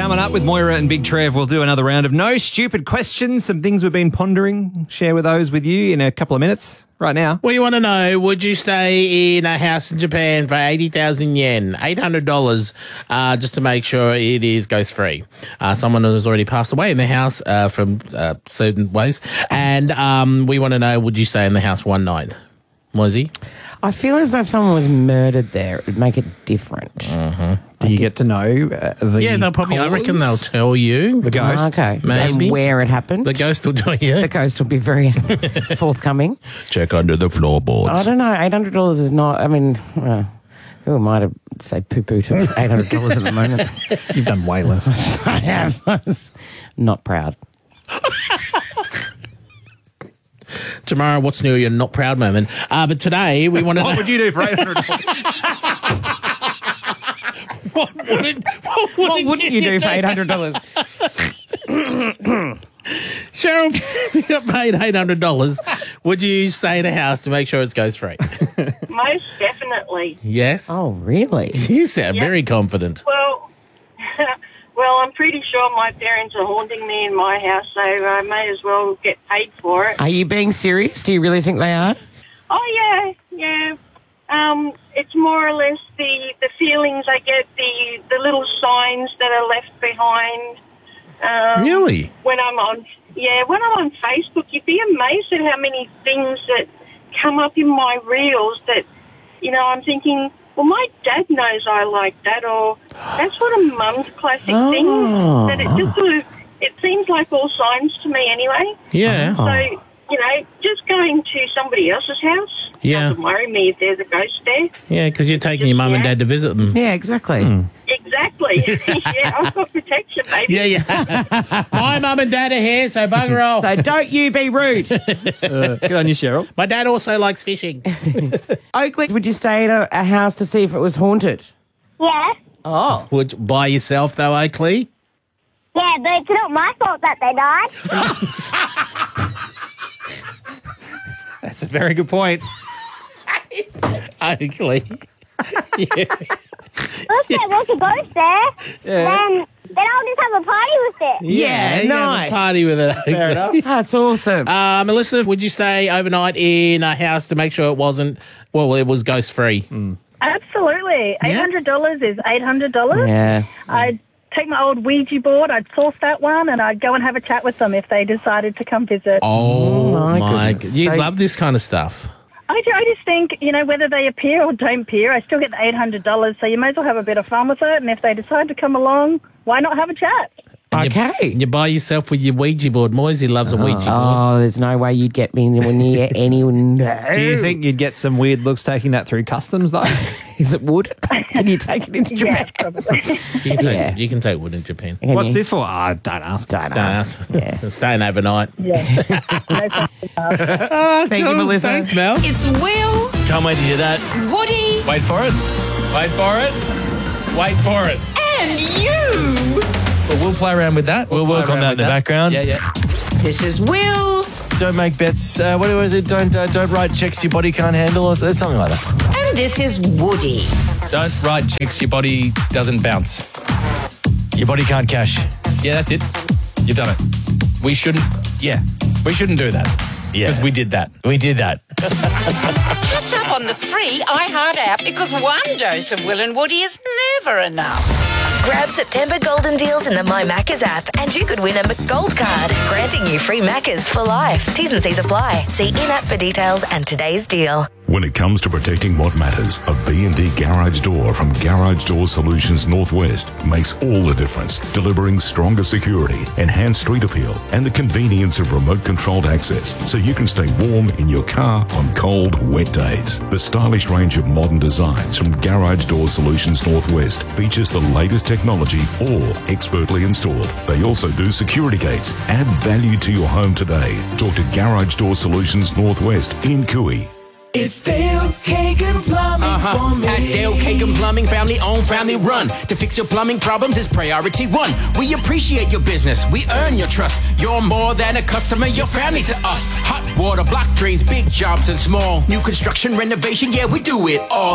Coming up with Moira and Big Trev, we'll do another round of No Stupid Questions, some things we've been pondering. Share with those with you in a couple of minutes. Right now. We want to know, would you stay in a house in Japan for 80,000 yen, $800, just to make sure it is ghost free? Someone has already passed away in the house from certain ways. And we want to know, would you stay in the house one night? Moisey? I feel as though if someone was murdered there, it would make it different. Do you get to know the Yeah, they'll probably, I reckon they'll tell you. The ghost. Okay. Maybe. And where it happened. The ghost will tell you. The ghost will be very forthcoming. Check under the floorboards. I don't know. $800 is not, I mean, who am I to say poo-poo to $800 at the moment? You've done way less. I have. Not proud. Tomorrow, what's new? You're not proud moment. But today, we want to know. What would you do for $800? What wouldn't you do for $800? Cheryl, if you got paid $800, would you stay in a house to make sure it goes free? Most definitely. Yes? Oh, really? You sound very confident. Well, I'm pretty sure my parents are haunting me in my house, so I may as well get paid for it. Are you being serious? Do you really think they are? Oh, yeah. It's more or less the feelings I get, the little signs that are left behind. Really? When I'm on Facebook, you'd be amazed at how many things that come up in my reels that, I'm thinking, well, my dad knows I like that, or that's one of Mum's classic things. That it just sort of, it seems like all signs to me anyway. Yeah. So, just going to somebody else's house doesn't worry me if there's a ghost there. Yeah, because you're taking your mum and dad to visit them. Yeah, exactly. Exactly. Yeah, I've got protection, baby. Yeah. My mum and dad are here, so bugger off. So don't you be rude. Good on you, Cheryl. My dad also likes fishing. Oakley, would you stay in a house to see if it was haunted? Yeah. Oh. Would you, by yourself, though, Oakley? Yeah, but it's not my fault that they died. That's a very good point. Oakley. Let's get lots of ghosts there. Then I'll just have a party with it. Yeah, nice. Have a party with it. Fair enough. That's awesome. Melissa, would you stay overnight in a house to make sure it was ghost-free? Absolutely. $800 is $800. Yeah. I'd take my old Ouija board, I'd source that one, and I'd go and have a chat with them if they decided to come visit. Oh, my my goodness. God. You So- love this kind of stuff. I just think, whether they appear or don't appear, I still get the $800, so you may as well have a bit of fun with it, and if they decide to come along, why not have a chat? Okay. You buy yourself with your Ouija board. Moisey loves a Ouija board. Oh, there's no way you'd get me anywhere near anyone. Do you think you'd get some weird looks taking that through customs, though? Is it wood? Can you take it into Japan? Yeah, probably. You can take wood in Japan. Can What's you? this for? Don't ask. Don't Don't ask. ask. Yeah. Staying overnight. Yeah. No problem. Thank you, Melissa. Thanks, Mel. It's Will, Can't wait to hear that. Woody, Wait for it. Wait for it. Wait for it. and you. Well, we'll play around with that. We'll work on that in the background. Yeah. This is Will, Don't make bets. What was it? Don't write checks your body can't handle or something like that. and this is Woody. Don't write checks your body doesn't bounce. Your body can't cash. Yeah, that's it. You've done it. We shouldn't do that. Yeah. Because we did that. We did that. Catch up on the free iHeart app because one dose of Will and Woody is never enough. Grab September golden deals in the My Maccas app and you could win a McGold card, granting you free Maccas for life. T's and C's apply. See in-app for details and today's deal. When it comes to protecting what matters, a B&D garage door from Garage Door Solutions Northwest makes all the difference, delivering stronger security, enhanced street appeal, and the convenience of remote-controlled access so you can stay warm in your car on cold, wet days. The stylish range of modern designs from Garage Door Solutions Northwest features the latest technology, all expertly installed. They also do security gates. Add value to your home today. Talk to Garage Door Solutions Northwest in Cooey. It's Dale Kagan Plumbing for me. At Dale Kagan Plumbing, family owned, family run. To fix your plumbing problems is priority one. We appreciate your business. We earn your trust. You're more than a customer. Your family to us. Hot water, block drains, big jobs and small. New construction, renovation, yeah, we do it all.